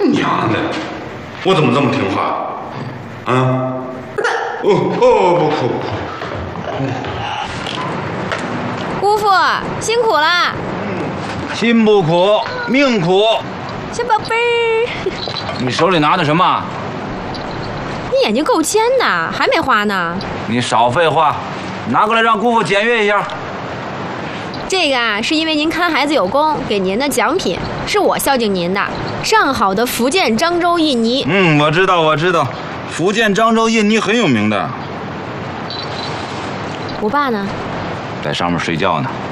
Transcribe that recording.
娘的，我怎么这么听话？啊？不哭。 姑父辛苦了。 心不苦，命苦。 小宝贝儿， 你手里拿的什么？ 你眼睛够尖的，还没花呢。 你少废话，拿过来让姑父检阅一下。 这个啊，是因为您看孩子有功，给您的奖品，是我孝敬您的，上好的福建漳州印泥。 我知道，福建漳州印泥很有名的。 我爸呢？ 在上面睡觉呢。